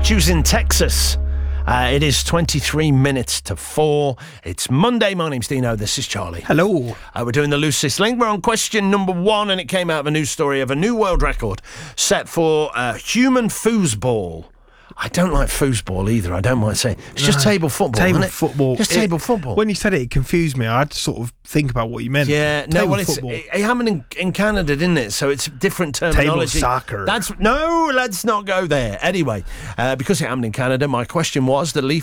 statues in Texas. It is 23 minutes to 4. It's Monday. My name's Dino. This is Charlie. Hello. We're doing the loosest link. We're on question number 1, and it came out of a news story of a new world record set for human foosball. I don't like foosball either, I don't mind saying. It's just table football, Table isn't it? football. Just table football. When you said it confused me. I had to sort of think about what you meant. Yeah, no, Table well, football. it happened in Canada, didn't it? So it's different terminology. Table soccer. No, let's not go there. Anyway, because it happened in Canada, my question was, the